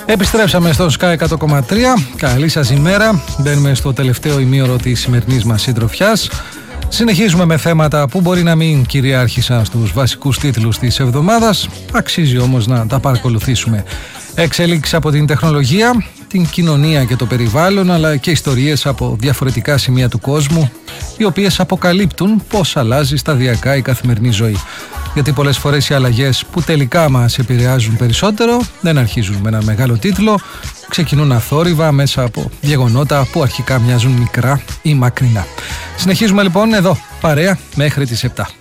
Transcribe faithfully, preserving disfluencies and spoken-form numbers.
Επιστρέψαμε στο Sky εκατό κόμμα τρία. Καλή σας ημέρα. Μπαίνουμε στο τελευταίο ημίωρο της σημερινής μας συντροφιάς. Συνεχίζουμε με θέματα που μπορεί να μην κυριάρχησαν στους βασικούς τίτλους της εβδομάδας. Αξίζει όμως να τα παρακολουθήσουμε. Εξέλιξεις από την τεχνολογία, την κοινωνία και το περιβάλλον, αλλά και ιστορίες από διαφορετικά σημεία του κόσμου, οι οποίες αποκαλύπτουν πώς αλλάζει σταδιακά η καθημερινή ζωή. Γιατί πολλές φορές οι αλλαγές που τελικά μας επηρεάζουν περισσότερο δεν αρχίζουν με ένα μεγάλο τίτλο, ξεκινούν αθόρυβα μέσα από γεγονότα που αρχικά μοιάζουν μικρά ή μακρινά. Συνεχίζουμε λοιπόν εδώ, παρέα μέχρι τις επτά.